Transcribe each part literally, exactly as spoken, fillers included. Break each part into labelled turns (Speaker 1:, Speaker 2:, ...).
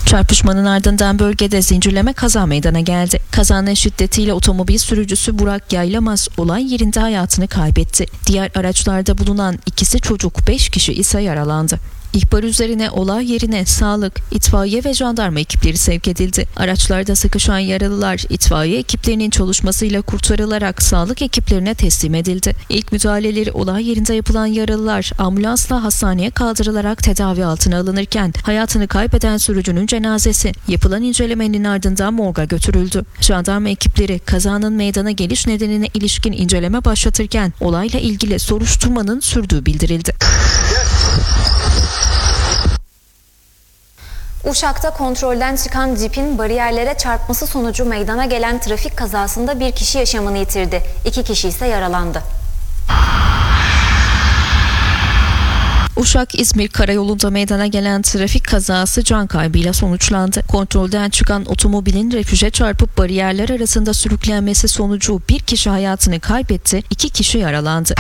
Speaker 1: Çarpışmanın ardından bölgede zincirleme kaza meydana geldi. Kazanın şiddetiyle otomobil sürücüsü Burak Yaylamaz olay yerinde hayatını kaybetti. Diğer araçlarda bulunan ikisi çocuk, beş kişi ise yaralandı. İhbar üzerine olay yerine sağlık, itfaiye ve jandarma ekipleri sevk edildi. Araçlarda sıkışan yaralılar itfaiye ekiplerinin çalışmasıyla kurtarılarak sağlık ekiplerine teslim edildi. İlk müdahaleleri olay yerinde yapılan yaralılar ambulansla hastaneye kaldırılarak tedavi altına alınırken hayatını kaybeden sürücünün cenazesi yapılan incelemenin ardından morga götürüldü. Jandarma ekipleri kazanın meydana geliş nedenine ilişkin inceleme başlatırken olayla ilgili soruşturmanın sürdüğü bildirildi.
Speaker 2: Uşak'ta kontrolden çıkan cipin bariyerlere çarpması sonucu meydana gelen trafik kazasında bir kişi yaşamını yitirdi. İki kişi ise yaralandı.
Speaker 1: Uşak-İzmir karayolunda meydana gelen trafik kazası can kaybıyla sonuçlandı. Kontrolden çıkan otomobilin refüje çarpıp bariyerler arasında sürüklenmesi sonucu bir kişi hayatını kaybetti, iki kişi yaralandı.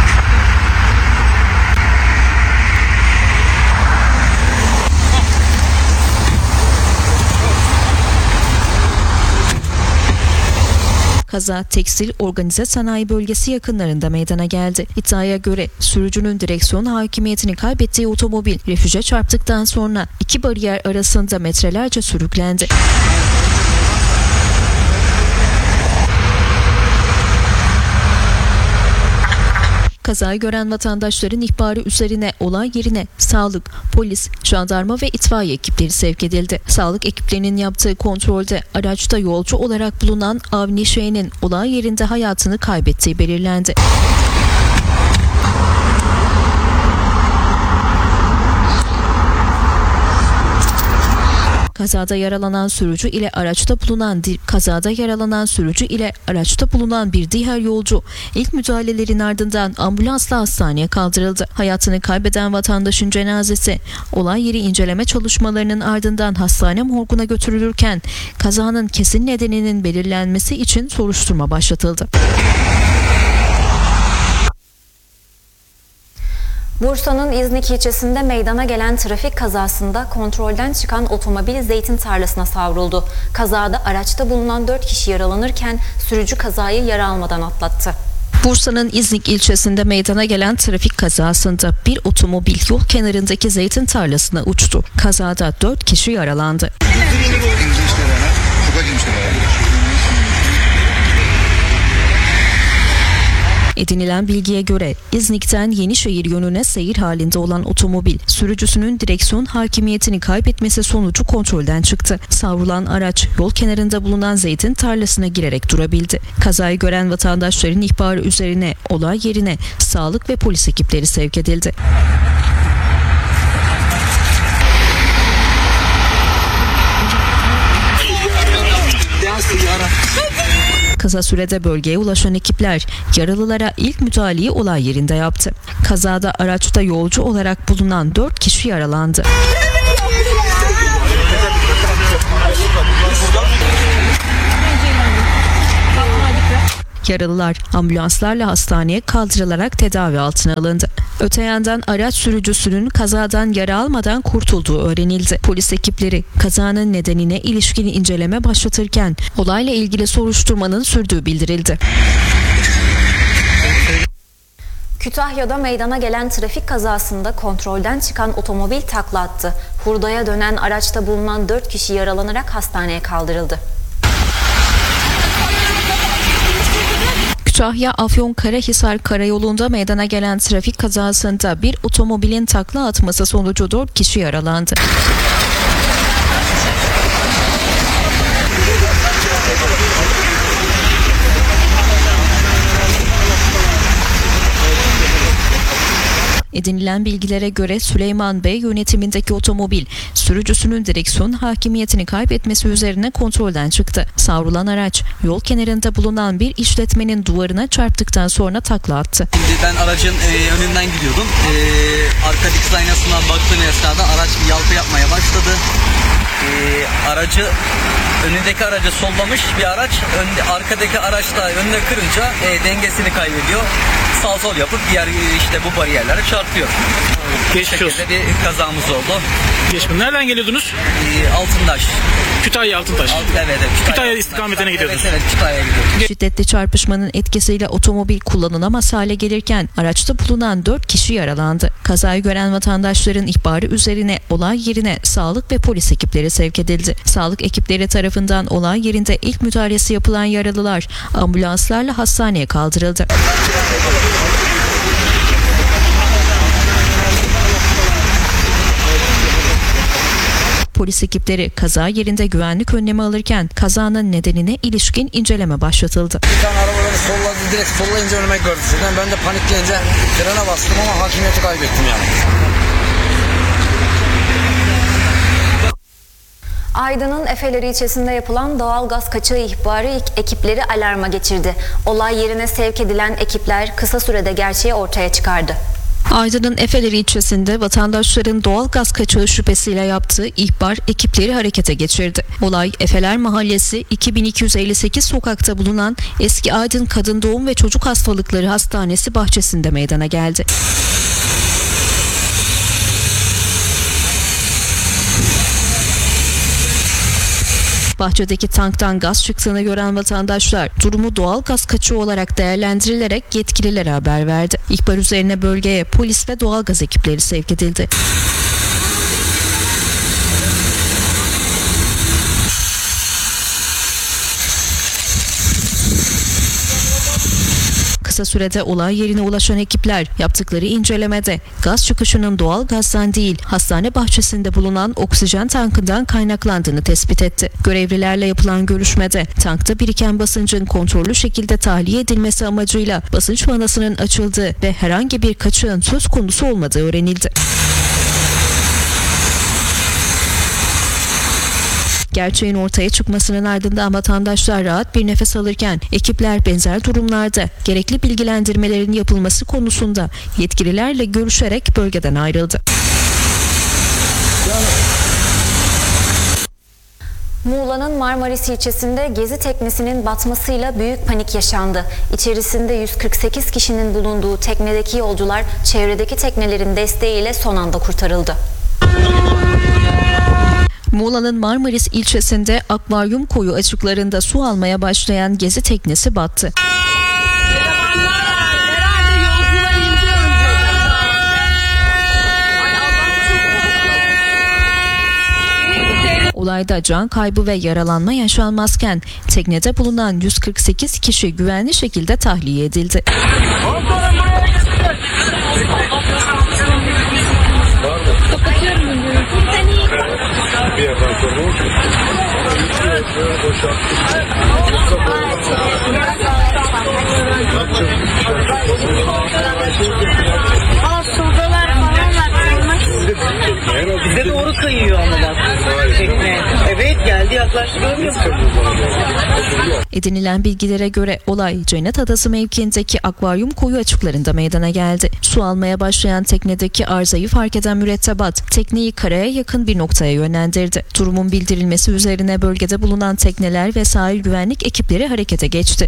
Speaker 1: Kaza tekstil organize sanayi bölgesi yakınlarında meydana geldi. İddiaya göre sürücünün direksiyon hakimiyetini kaybettiği otomobil refüje çarptıktan sonra iki bariyer arasında metrelerce sürüklendi. Kazayı gören vatandaşların ihbarı üzerine olay yerine sağlık, polis, jandarma ve itfaiye ekipleri sevk edildi. Sağlık ekiplerinin yaptığı kontrolde araçta yolcu olarak bulunan Avni Şeyh'in olay yerinde hayatını kaybettiği belirlendi. Kazada yaralanan sürücü ile araçta bulunan kazada yaralanan sürücü ile araçta bulunan bir diğer yolcu ilk müdahalelerin ardından ambulansla hastaneye kaldırıldı. Hayatını kaybeden vatandaşın cenazesi olay yeri inceleme çalışmalarının ardından hastane morguna götürülürken kazanın kesin nedeninin belirlenmesi için soruşturma başlatıldı.
Speaker 2: Bursa'nın İznik ilçesinde meydana gelen trafik kazasında kontrolden çıkan otomobil zeytin tarlasına savruldu. Kazada araçta bulunan dört kişi yaralanırken sürücü kazayı yara almadan atlattı.
Speaker 1: Bursa'nın İznik ilçesinde meydana gelen trafik kazasında bir otomobil yol kenarındaki zeytin tarlasına uçtu. Kazada dört kişi yaralandı. Edinilen bilgiye göre İznik'ten Yenişehir yönüne seyir halinde olan otomobil sürücüsünün direksiyon hakimiyetini kaybetmesi sonucu kontrolden çıktı. Savrulan araç yol kenarında bulunan zeytin tarlasına girerek durabildi. Kazayı gören vatandaşların ihbarı üzerine olay yerine sağlık ve polis ekipleri sevk edildi. Kısa sürede bölgeye ulaşan ekipler yaralılara ilk müdahaleyi olay yerinde yaptı. Kazada araçta yolcu olarak bulunan dört kişi yaralandı. Yaralılar ambulanslarla hastaneye kaldırılarak tedavi altına alındı. Öte yandan araç sürücüsünün kazadan yara almadan kurtulduğu öğrenildi. Polis ekipleri kazanın nedenine ilişkin inceleme başlatırken olayla ilgili soruşturmanın sürdüğü bildirildi.
Speaker 2: Kütahya'da meydana gelen trafik kazasında kontrolden çıkan otomobil takla attı. Hurdaya dönen araçta bulunan dört kişi yaralanarak hastaneye kaldırıldı.
Speaker 1: Kütahya Afyonkarahisar karayolunda meydana gelen trafik kazasında bir otomobilin takla atması sonucu dört kişi yaralandı. Edinilen bilgilere göre Süleyman Bey yönetimindeki otomobil sürücüsünün direksiyon hakimiyetini kaybetmesi üzerine kontrolden çıktı. Savrulan araç yol kenarında bulunan bir işletmenin duvarına çarptıktan sonra takla attı.
Speaker 3: Şimdi ben aracın e, önünden gidiyordum. E, arka dikiz aynasına baktığım esnada araç bir yalpa yapmaya başladı. E, aracı Önündeki aracı sollamış bir araç, önde, arkadaki araç da önüne kırınca e, dengesini kaybediyor. Sağ sol yapıp diğer işte bu bariyerlere çarpıyor.
Speaker 4: Geçmiş olsun.
Speaker 3: Bir kazamız oldu.
Speaker 4: Geçmiş. Nereden geliyordunuz?
Speaker 3: E, Altıntaş.
Speaker 4: Kütahya Altıntaş.
Speaker 3: Alt, evet, evet, Kütahya,
Speaker 4: Kütahya istikametine gidiyordunuz.
Speaker 3: Evet, evet, Kütahya'ya gidiyorduk.
Speaker 1: Şiddetli çarpışmanın etkisiyle otomobil kullanılamaz hale gelirken araçta bulunan dört kişi yaralandı. Kazayı gören vatandaşların ihbarı üzerine olay yerine sağlık ve polis ekipleri sevk edildi. Sağlık ekipleri tarafından olay yerinde ilk müdahalesi yapılan yaralılar ambulanslarla hastaneye kaldırıldı. Polis ekipleri kaza yerinde güvenlik önlemi alırken kazanın nedenine ilişkin inceleme başlatıldı.
Speaker 5: Bir tane arabaları solladı, direkt sollayınca önüme gördü. Şuradan ben de panikleyince frene bastım ama hakimiyeti kaybettim yani.
Speaker 2: Aydın'ın Efeleri ilçesinde yapılan doğal gaz kaçağı ihbarı ilk ekipleri alarma geçirdi. Olay yerine sevk edilen ekipler kısa sürede gerçeği ortaya çıkardı.
Speaker 1: Aydın'ın Efeleri ilçesinde vatandaşların doğal gaz kaçağı şüphesiyle yaptığı ihbar ekipleri harekete geçirdi. Olay Efeler Mahallesi iki bin iki yüz elli sekiz sokakta bulunan Eski Aydın Kadın Doğum ve Çocuk Hastalıkları Hastanesi bahçesinde meydana geldi. Bahçedeki tanktan gaz çıktığını gören vatandaşlar durumu doğal gaz kaçağı olarak değerlendirilerek yetkililere haber verdi. İhbar üzerine bölgeye polis ve doğal gaz ekipleri sevk edildi. Kısa sürede olay yerine ulaşan ekipler yaptıkları incelemede gaz çıkışının doğal gazdan değil hastane bahçesinde bulunan oksijen tankından kaynaklandığını tespit etti. Görevlilerle yapılan görüşmede tankta biriken basıncın kontrollü şekilde tahliye edilmesi amacıyla basınç vanasının açıldığı ve herhangi bir kaçağın söz konusu olmadığı öğrenildi. Gerçeğin ortaya çıkmasının ardından vatandaşlar rahat bir nefes alırken ekipler benzer durumlarda gerekli bilgilendirmelerin yapılması konusunda yetkililerle görüşerek bölgeden ayrıldı.
Speaker 2: Muğla'nın Marmaris ilçesinde gezi teknesinin batmasıyla büyük panik yaşandı. İçerisinde yüz kırk sekiz kişinin bulunduğu teknedeki yolcular çevredeki teknelerin desteğiyle son anda kurtarıldı.
Speaker 1: Muğla'nın Marmaris ilçesinde akvaryum koyu açıklarında su almaya başlayan gezi teknesi battı. Olayda can kaybı ve yaralanma yaşanmazken teknede bulunan yüz kırk sekiz kişi güvenli şekilde tahliye edildi.
Speaker 3: Bize doğru kayıyor ama bak. Tekne. Evet geldi yaklaştı görmüyor musun?
Speaker 1: Edinilen bilgilere göre olay Cennet Adası mevkiindeki akvaryum koyu açıklarında meydana geldi. Su almaya başlayan teknedeki arızayı fark eden mürettebat tekneyi karaya yakın bir noktaya yönlendirdi. Durumun bildirilmesi üzerine bölgede bulunan tekneler ve sahil güvenlik ekipleri harekete geçti.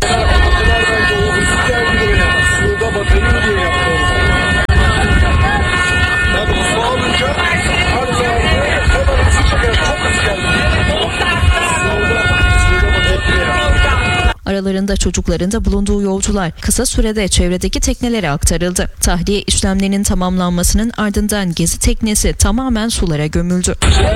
Speaker 1: Aralarında çocukların da bulunduğu yolcular kısa sürede çevredeki teknelere aktarıldı. Tahliye işlemlerinin tamamlanmasının ardından gezi teknesi tamamen sulara gömüldü.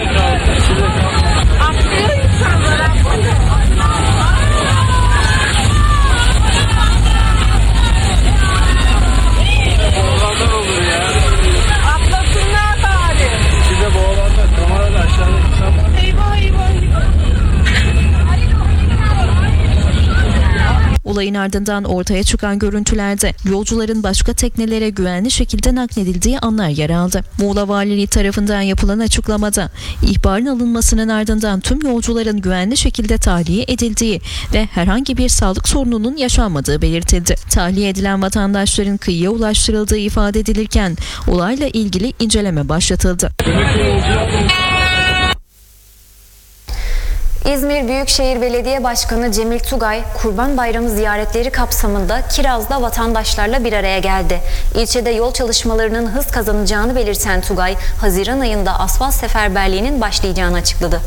Speaker 1: Olayın ardından ortaya çıkan görüntülerde yolcuların başka teknelere güvenli şekilde nakledildiği anlar yer aldı. Muğla Valiliği tarafından yapılan açıklamada ihbarın alınmasının ardından tüm yolcuların güvenli şekilde tahliye edildiği ve herhangi bir sağlık sorununun yaşanmadığı belirtildi. Tahliye edilen vatandaşların kıyıya ulaştırıldığı ifade edilirken olayla ilgili inceleme başlatıldı.
Speaker 2: İzmir Büyükşehir Belediye Başkanı Cemil Tugay, Kurban Bayramı ziyaretleri kapsamında Kiraz'da vatandaşlarla bir araya geldi. İlçede yol çalışmalarının hız kazanacağını belirten Tugay, Haziran ayında asfalt seferberliğinin başlayacağını açıkladı.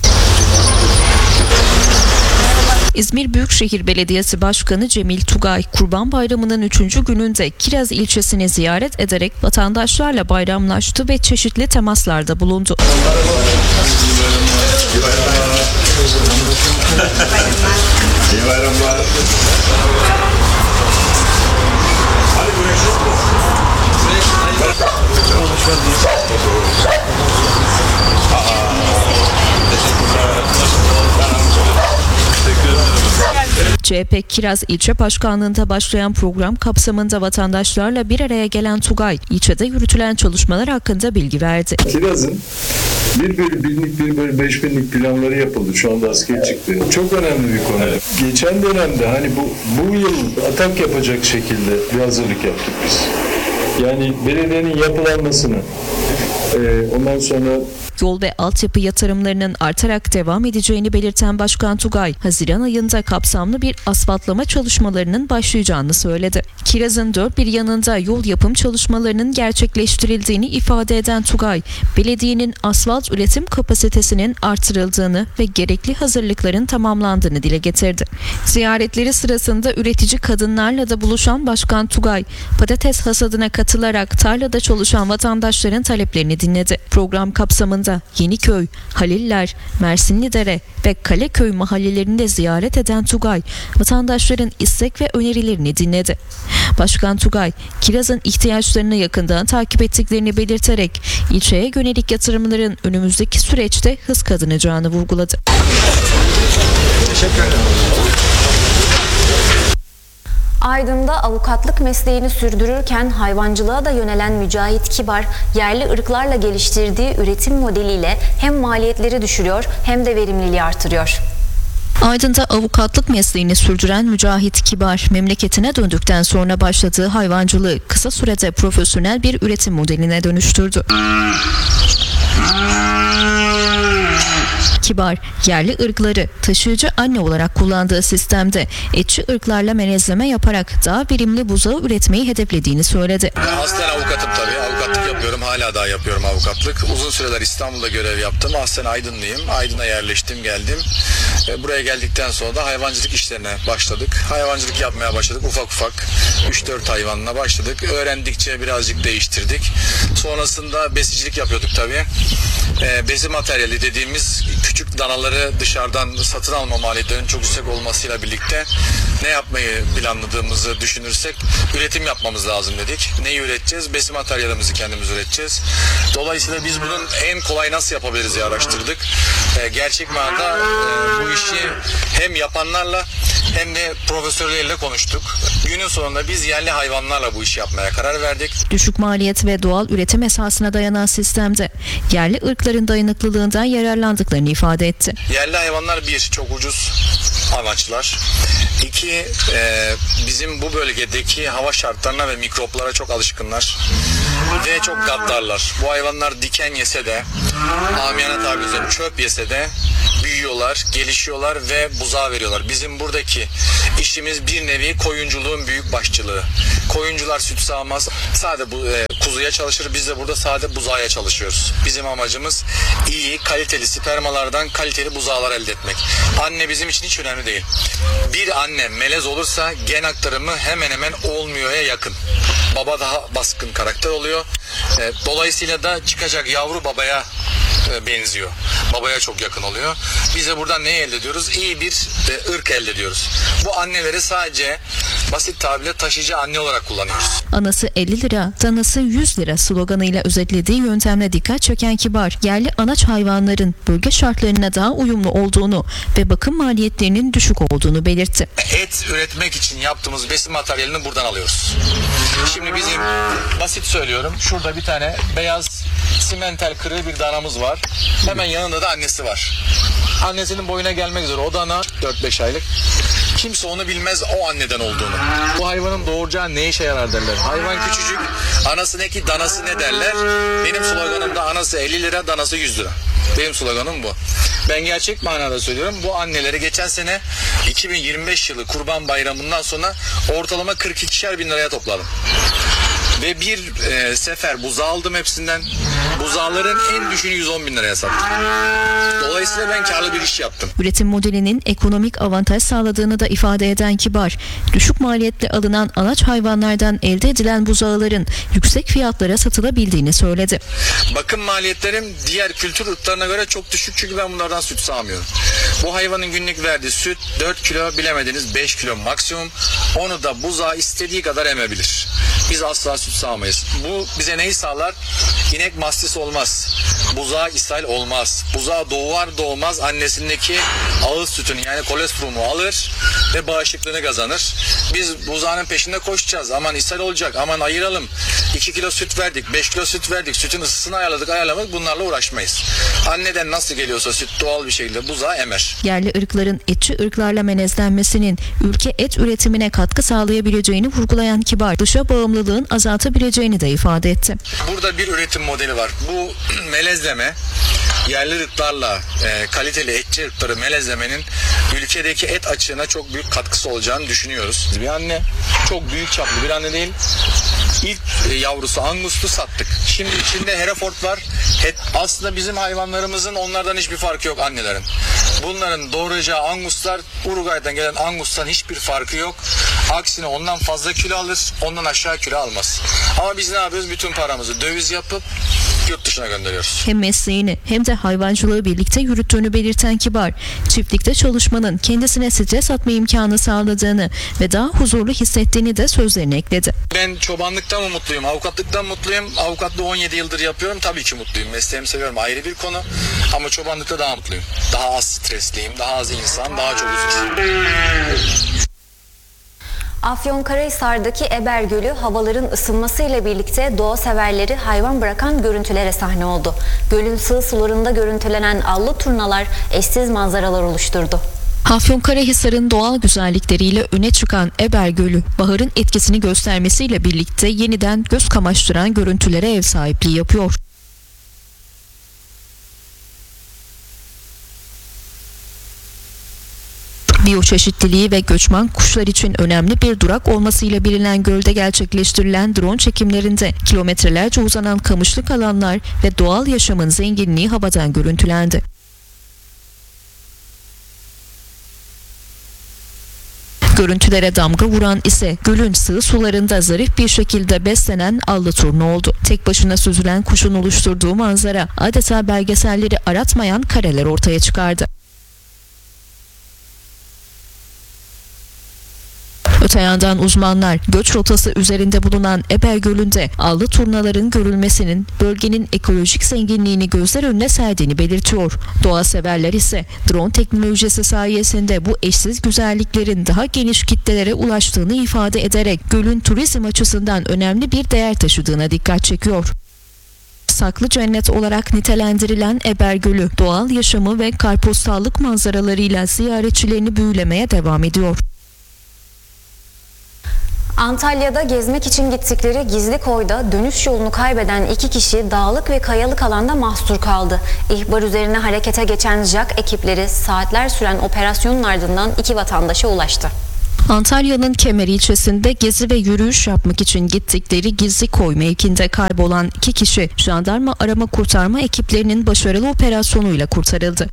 Speaker 1: İzmir Büyükşehir Belediyesi Başkanı Cemil Tugay, Kurban Bayramı'nın üçüncü gününde Kiraz ilçesini ziyaret ederek vatandaşlarla bayramlaştı ve çeşitli temaslarda bulundu.
Speaker 6: İyi bayramlar.
Speaker 1: C H P Kiraz İlçe Başkanlığı'nda başlayan program kapsamında vatandaşlarla bir araya gelen Tugay, ilçede yürütülen çalışmalar hakkında bilgi verdi.
Speaker 6: Kiraz'ın bir bölü binlik, bir bölü beş binlik planları yapıldı. Şu anda askıya çıktı. Çok önemli bir konu. Geçen dönemde hani bu, bu yıl atak yapacak şekilde bir hazırlık yaptık biz. Yani belediyenin yapılanmasını, e, ondan sonra
Speaker 1: Yol ve altyapı yatırımlarının artarak devam edeceğini belirten Başkan Tugay, Haziran ayında kapsamlı bir asfaltlama çalışmalarının başlayacağını söyledi. Kiraz'ın dört bir yanında yol yapım çalışmalarının gerçekleştirildiğini ifade eden Tugay, belediyenin asfalt üretim kapasitesinin artırıldığını ve gerekli hazırlıkların tamamlandığını dile getirdi. Ziyaretleri sırasında üretici kadınlarla da buluşan Başkan Tugay, patates hasadına katılarak tarlada çalışan vatandaşların taleplerini dinledi. Program kapsamında Yeniköy, Haliller, Mersinlidere ve Kaleköy mahallelerinde ziyaret eden Tugay, vatandaşların istek ve önerilerini dinledi. Başkan Tugay, Kiraz'ın ihtiyaçlarını yakından takip ettiklerini belirterek ilçeye yönelik yatırımların önümüzdeki süreçte hız kazanacağını vurguladı.
Speaker 6: teşekkür ederim.
Speaker 2: Aydın'da avukatlık mesleğini sürdürürken hayvancılığa da yönelen Mücahit Kibar, yerli ırklarla geliştirdiği üretim modeliyle hem maliyetleri düşürüyor hem de verimliliği artırıyor.
Speaker 1: Aydın'da avukatlık mesleğini sürdüren Mücahit Kibar, memleketine döndükten sonra başladığı hayvancılığı kısa sürede profesyonel bir üretim modeline dönüştürdü. Kibar, yerli ırkları taşıyıcı anne olarak kullandığı sistemde etçi ırklarla melezleme yaparak daha verimli buzağı üretmeyi hedeflediğini söyledi.
Speaker 7: Aslen avukatım tabii. Avukatlık yapıyorum. Hala daha yapıyorum avukatlık. Uzun süreler İstanbul'da görev yaptım. Aslen Aydınlıyım. Aydın'a yerleştim, geldim. Buraya geldikten sonra da hayvancılık işlerine başladık. Hayvancılık yapmaya başladık. Ufak ufak üç dört hayvanla başladık. Öğrendikçe birazcık değiştirdik. Sonrasında besicilik yapıyorduk tabii. Besi materyali dediğimiz küçük danaları dışarıdan satın alma maliyetlerinin çok yüksek olmasıyla birlikte ne yapmayı planladığımızı düşünürsek üretim yapmamız lazım dedik. Neyi üreteceğiz? Besi materyalimizi kendimiz üreteceğiz. Dolayısıyla biz bunun en kolay nasıl yapabiliriz diye araştırdık. Gerçek manada bu işi hem yapanlarla hem de profesörleriyle konuştuk. Günün sonunda biz yerli hayvanlarla bu işi yapmaya karar verdik.
Speaker 1: Düşük maliyet ve doğal üretim esasına dayanan sistemde yerli ırkların dayanıklılığından yararlandıklarını ifade etti.
Speaker 7: Yerli hayvanlar bir, çok ucuz amaçlar. İki, e, bizim bu bölgedeki hava şartlarına ve mikroplara çok alışkınlar. Ve çok gaddarlar. Bu hayvanlar diken yese de, amiyane tabirle çöp yese de büyüyorlar, gelişiyorlar ve buzağı veriyorlar. Bizim buradaki işimiz bir nevi koyunculuğun büyük başçılığı. Koyuncular süt sağmaz, sade bu, e, kuzuya çalışır. Biz de burada sade buzağıya çalışıyoruz. Bizim amacımız iyi, kaliteli spermalardan kaliteli buzağlar elde etmek. Anne bizim için hiç önemli değil. Bir anne melez olursa gen aktarımı hemen hemen olmuyor'ya yakın. Baba daha baskın karakter oluyor. E, dolayısıyla da çıkacak yavru babaya e, benziyor. Babaya çok yakın oluyor. Biz de buradan neyi elde ediyoruz? İyi bir e, ırk elde ediyoruz. Bu anneleri sadece basit tabirle taşıyıcı anne olarak kullanıyoruz.
Speaker 1: Anası elli lira, danası yüz lira sloganıyla özetlediği yöntemle dikkat çeken Kibar, yerli anaç hayvanların bölge şartlarına daha uyumlu olduğunu ve bakım maliyetlerinin düşük olduğunu belirtti.
Speaker 7: Et üretmek için yaptığımız besin materyalini buradan alıyoruz. Şimdi bizim basit söylüyorum, şurada bir tane beyaz simental kırığı bir danamız var. Hemen yanında da annesi var. Annesinin boyuna gelmek üzere o dana dört beş aylık. Kimse onu bilmez o anneden olduğunu. Bu hayvanın doğuracağı ne işe yarar derler. Hayvan küçücük, anası ne ki danası ne derler. Benim sloganımda anası elli lira, danası yüz lira. Benim sloganım bu. Ben gerçek manada söylüyorum. Bu anneleri geçen sene iki bin yirmi beş yılı Kurban Bayramı'ndan sonra ortalama kırk ikişer bin liraya topladım. Ve bir e, sefer buzağı aldım hepsinden. Buzağların en düşüğünü yüz on bin liraya sattım. Dolayısıyla ben karlı bir iş yaptım.
Speaker 1: Üretim modelinin ekonomik avantaj sağladığını da ifade eden Kibar, düşük maliyetle alınan anaç hayvanlardan elde edilen buzağların yüksek fiyatlara satılabildiğini söyledi.
Speaker 7: Bakım maliyetlerim diğer kültür ırklarına göre çok düşük çünkü ben bunlardan süt sağmıyorum. Bu hayvanın günlük verdiği süt dört kilo, bilemediniz beş kilo maksimum. Onu da buzağı istediği kadar emebilir. Biz asla süt sağmayız. Bu bize neyi sağlar? İnek mastisi olmaz. Buzağı ishal olmaz. Buzağı doğar doğmaz annesindeki ağız sütünü yani kolesterolünü alır ve bağışıklığını kazanır. Biz buzağının peşinde koşacağız. Aman ishal olacak. Aman ayıralım. iki kilo süt verdik. beş kilo süt verdik. Sütün ısısını ayarladık. Ayarlamadık. Bunlarla uğraşmayız. Anneden nasıl geliyorsa süt doğal bir şekilde buzağı emer.
Speaker 1: Yerli ırkların etçi ırklarla melezlenmesinin ülke et üretimine katkı sağlayabileceğini vurgulayan Kibar, dışa bağımlılığın azaltabileceğini de ifade etti.
Speaker 7: Burada bir üretim modeli var. Bu melezleme yerli ırklarla e, kaliteli etçi ırkları melezlemenin ülkedeki et açığına çok büyük katkısı olacağını düşünüyoruz. Bir anne çok büyük çaplı bir anne değil. İlk e, yavrusu Angus'tu sattık. Şimdi içinde Hereford var. Et, aslında bizim hayvanlarımızın onlardan hiçbir farkı yok annelerin. Bunların doğuracağı Anguslar Uruguay'dan gelen Angus'tan hiçbir farkı yok. Aksine ondan fazla kilo alır, ondan aşağı kilo almaz. Ama biz ne yapıyoruz? Bütün paramızı döviz yapıp yurt dışına gönderiyoruz.
Speaker 1: Hem mesleğini hem de hayvancılığı birlikte yürüttüğünü belirten Kibar, çiftlikte çalışmanın kendisine stres atma imkanı sağladığını ve daha huzurlu hissettiğini de sözlerine ekledi.
Speaker 7: Ben çobanlıktan mı mutluyum, avukatlıktan mutluyum. Avukatlığı on yedi yıldır yapıyorum. Tabii ki mutluyum. Mesleğimi seviyorum. Ayrı bir konu. Ama çobanlıkta daha mutluyum. Daha az stresliyim, daha az insan, daha çok huzur.
Speaker 2: Afyonkarahisar'daki Eber Gölü havaların ısınmasıyla birlikte doğa severleri hayvan bırakan görüntülere sahne oldu. Gölün sığ sularında görüntülenen allı turnalar eşsiz manzaralar oluşturdu.
Speaker 1: Afyonkarahisar'ın doğal güzellikleriyle öne çıkan Eber Gölü, baharın etkisini göstermesiyle birlikte yeniden göz kamaştıran görüntülere ev sahipliği yapıyor. Biyoçeşitliliği ve göçmen kuşlar için önemli bir durak olmasıyla bilinen gölde gerçekleştirilen drone çekimlerinde kilometrelerce uzanan kamışlık alanlar ve doğal yaşamın zenginliği havadan görüntülendi. Görüntülere damga vuran ise gölün sığ sularında zarif bir şekilde beslenen allı turna oldu. Tek başına süzülen kuşun oluşturduğu manzara adeta belgeselleri aratmayan kareler ortaya çıkardı. Öte yandan uzmanlar göç rotası üzerinde bulunan Eber Gölü'nde allı turnaların görülmesinin bölgenin ekolojik zenginliğini gözler önüne serdiğini belirtiyor. Doğa severler ise drone teknolojisi sayesinde bu eşsiz güzelliklerin daha geniş kitlelere ulaştığını ifade ederek gölün turizm açısından önemli bir değer taşıdığına dikkat çekiyor. Saklı cennet olarak nitelendirilen Eber Gölü doğal yaşamı ve kartpostallık manzaralarıyla ziyaretçilerini büyülemeye devam ediyor.
Speaker 2: Antalya'da gezmek için gittikleri Gizlikoy'da dönüş yolunu kaybeden iki kişi dağlık ve kayalık alanda mahsur kaldı. İhbar üzerine harekete geçen JAK ekipleri saatler süren operasyonun ardından iki vatandaşa ulaştı.
Speaker 1: Antalya'nın Kemer ilçesinde gezi ve yürüyüş yapmak için gittikleri Gizlikoy mevkinde kaybolan iki kişi jandarma arama kurtarma ekiplerinin başarılı operasyonuyla kurtarıldı.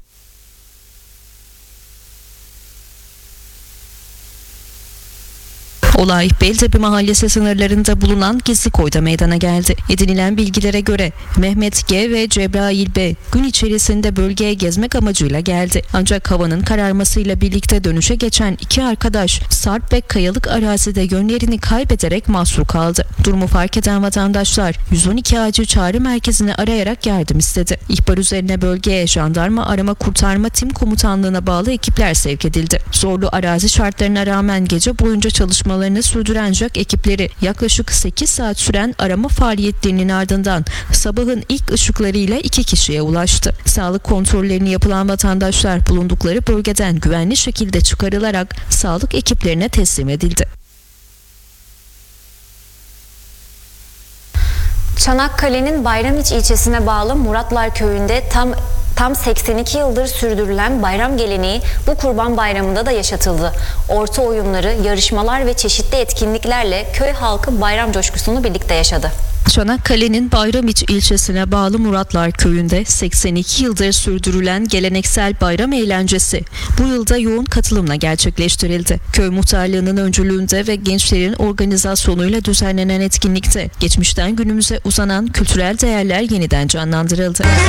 Speaker 1: Olay Beltepe Mahallesi sınırlarında bulunan Gizlikoy'da meydana geldi. Edinilen bilgilere göre Mehmet G ve Cebrail B gün içerisinde bölgeye gezmek amacıyla geldi. Ancak havanın kararmasıyla birlikte dönüşe geçen iki arkadaş sarp ve kayalık arazide yönlerini kaybederek mahsur kaldı. Durumu fark eden vatandaşlar yüz on iki acil çağrı merkezini arayarak yardım istedi. İhbar üzerine bölgeye jandarma arama kurtarma tim komutanlığına bağlı ekipler sevk edildi. Zorlu arazi şartlarına rağmen gece boyunca çalışmalarını sürdüren JAK ekipleri yaklaşık sekiz saat süren arama faaliyetlerinin ardından sabahın ilk ışıklarıyla iki kişiye ulaştı. Sağlık kontrollerini yapılan vatandaşlar bulundukları bölgeden güvenli şekilde çıkarılarak sağlık ekiplerine teslim edildi.
Speaker 2: Çanakkale'nin Bayramiç ilçesine bağlı Muratlar köyünde tam Tam seksen iki yıldır sürdürülen bayram geleneği bu Kurban Bayramı'nda da yaşatıldı. Orta oyunları, yarışmalar ve çeşitli etkinliklerle köy halkı bayram coşkusunu birlikte yaşadı.
Speaker 1: Çanakkale'nin Bayramiç ilçesine bağlı Muratlar köyünde seksen iki yıldır sürdürülen geleneksel bayram eğlencesi bu yılda yoğun katılımla gerçekleştirildi. Köy muhtarlığının öncülüğünde ve gençlerin organizasyonuyla düzenlenen etkinlikte geçmişten günümüze uzanan kültürel değerler yeniden canlandırıldı.